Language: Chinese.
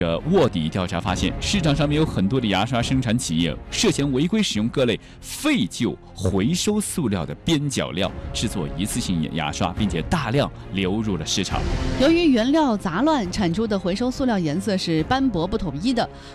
卧底调查发现，市场上面有很多的牙刷生产企业涉嫌违规使用各类废旧回收塑料的边角料制作一次性牙刷，并且大量流入了市场。 由于原料杂乱，产出的回收塑料颜色是斑驳不统一的，